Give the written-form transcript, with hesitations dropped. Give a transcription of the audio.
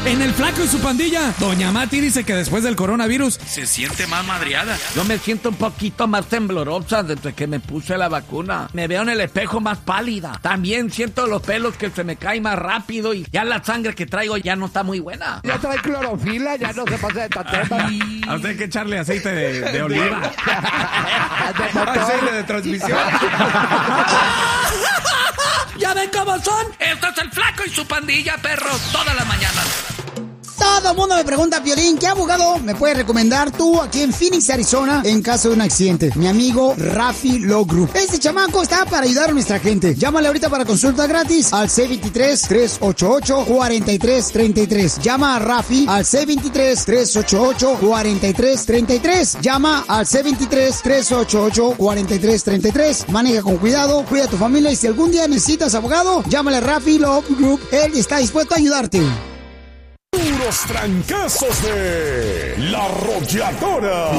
En el Flaco y su pandilla, Doña Mati dice que después del coronavirus se siente más madreada. Yo me siento un poquito más temblorosa desde que me puse la vacuna. Me veo en el espejo más pálida. También siento los pelos que se me caen más rápido y ya la sangre que traigo ya no está muy buena. Ya trae clorofila, ya no se pasa de tatema. a usted hay que echarle aceite de oliva. Aceite de transmisión. ¿Ya ven cómo son? Esto es el Flaco y su pandilla, perros, todas las mañanas. Todo el mundo me pregunta, Piolín, ¿qué abogado me puedes recomendar tú aquí en Phoenix, Arizona, en caso de un accidente? Mi amigo Rafi Law Group. Este chamaco está para ayudar a nuestra gente. Llámale ahorita para consulta gratis al C23-388-4333. Llama a Rafi al C23-388-4333. Llama al C23-388-4333. Maneja con cuidado, cuida a tu familia y si algún día necesitas abogado, llámale a Rafi Law Group. Él está dispuesto a ayudarte. Puros trancazos de La Arrolladora.